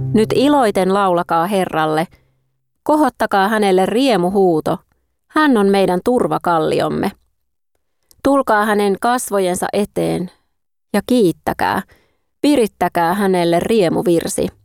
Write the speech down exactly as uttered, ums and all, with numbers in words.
Nyt iloiten laulakaa Herralle, kohottakaa hänelle riemuhuuto, hän on meidän turvakalliomme. Tulkaa hänen kasvojensa eteen ja kiittäkää, virittäkää hänelle riemuvirsi.